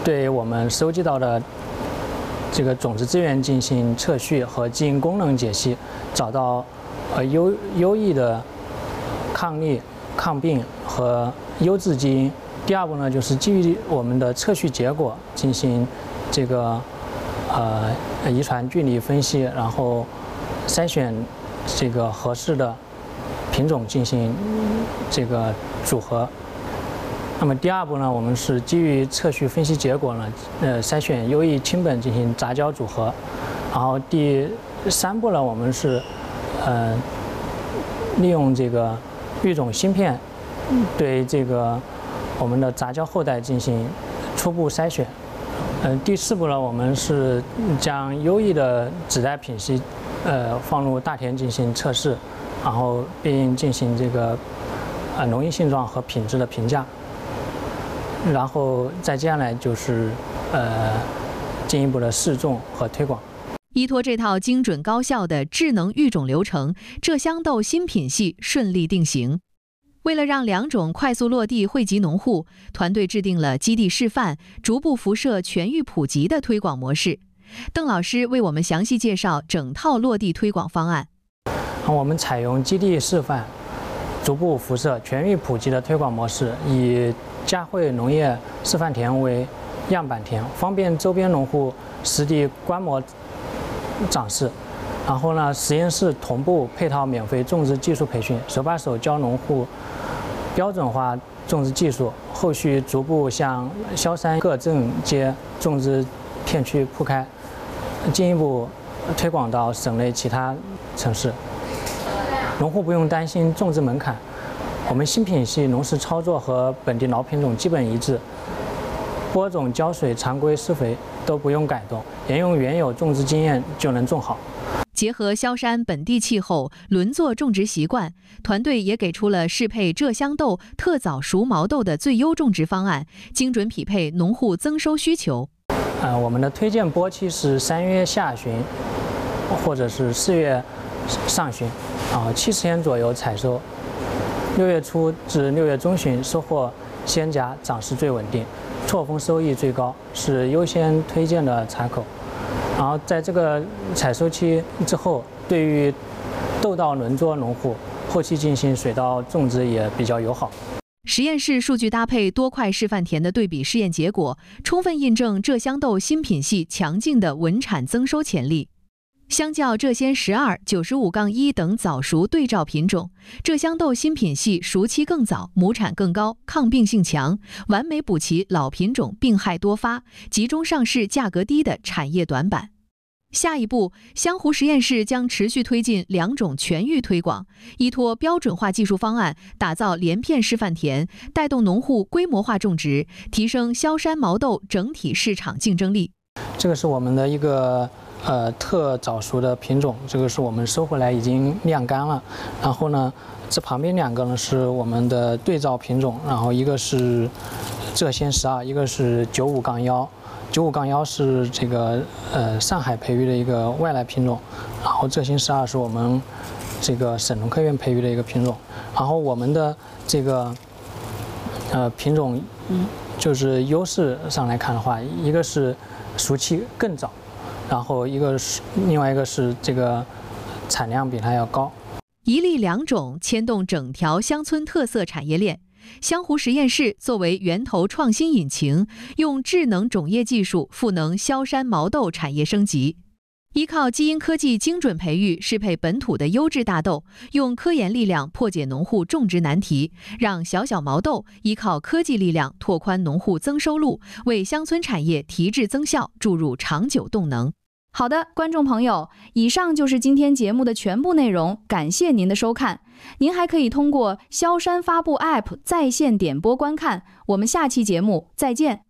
对我们收集到的这个种子资源进行测序和基因功能解析，找到优异的抗力、抗病和优质基因。第二步呢，就是基于我们的测序结果进行这个遗传距离分析，然后筛选这个合适的品种进行这个组合。那么第二步呢，我们是基于测序分析结果呢，筛选优异亲本进行杂交组合。然后第三步呢，我们是利用这个育种芯片对这个我们的杂交后代进行初步筛选。第四步呢，我们是将优异的子代品系放入大田进行测试，然后并进行这个农业性状和品质的评价。然后再接下来就是进一步的试种和推广。 依托这套精准高效的智能育种流程，鹧鸯豆新品系顺利定型。为了让两种快速落地惠及农户，团队制定了基地示范、逐步辐射全域普及的推广模式。邓老师为我们详细介绍整套落地推广方案。 我们采用基地示范、逐步辐射、全域普及的推广模式，以嘉惠农业示范田为样板田，方便周边农户实地观摩展示。然后呢，实验室同步配套免费种植技术培训，手把手教农户标准化种植技术，后续逐步向萧山各镇街种植片区铺开，进一步推广到省内其他城市。农户不用担心种植门槛，我们新品系农事操作和本地老品种基本一致，播种、浇水、常规施肥都不用改动，沿用原有种植经验就能种好。 结合萧山本地气候，轮作种植习惯，团队也给出了适配鹧鸯豆特早熟毛豆的最优种植方案，精准匹配农户增收需求。 我们的推荐播期是3月下旬，或者是4月上旬，70天左右采收。6月初至6月中旬收获鲜荚，长势最稳定，错峰收益最高，是优先推荐的采口。然后在这个采收期之后，对于豆稻轮作农户，后期进行水稻种植也比较友好。 实验室数据搭配多块示范田的对比试验结果，充分印证鹧鸯豆新品系强劲的稳产增收潜力。相较浙仙12、95-1等早熟对照品种，鹧鸯豆新品系熟期更早，亩产更高，抗病性强，完美补齐老品种病害多发、集中上市价格低的产业短板。下一步，湘湖实验室将持续推进两种全域推广，依托标准化技术方案，打造连片示范田，带动农户规模化种植，提升萧山毛豆整体市场竞争力。 这个是我们的一个特早熟的品种，这个是我们收回来已经晾干了。然后呢，这旁边两个呢是我们的对照品种，然后一个是浙仙12，一个是95-1。95-1是这个上海培育的一个外来品种，然后浙仙12是我们这个省农科院培育的一个品种。然后我们的这个品种就是优势上来看的话，一个是熟期更早，然后另外一个是这个产量比它要高。 一粒两种牵动整条乡村特色产业链。湘湖实验室作为源头创新引擎，用智能种业技术赋能萧山毛豆产业升级。依靠基因科技精准培育，适配本土的优质大豆，用科研力量破解农户种植难题，让小小毛豆依靠科技力量拓宽农户增收路，为乡村产业提质增效注入长久动能。 好的，观众朋友，以上就是今天节目的全部内容，感谢您的收看。您还可以通过萧山发布 App 在线点播观看。我们下期节目再见。